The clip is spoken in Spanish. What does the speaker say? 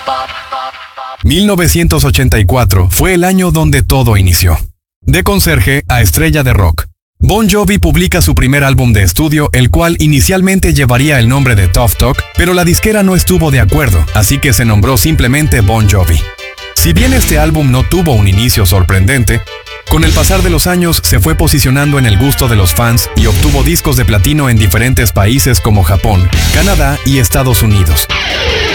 1984 fue el año donde todo inició. De conserje a estrella de rock. Bon Jovi publica su primer álbum de estudio, el cual inicialmente llevaría el nombre de Tough Talk, pero la disquera no estuvo de acuerdo, así que se nombró simplemente Bon Jovi. Si bien este álbum no tuvo un inicio sorprendente, con el pasar de los años se fue posicionando en el gusto de los fans y obtuvo discos de platino en diferentes países como Japón, Canadá y Estados Unidos.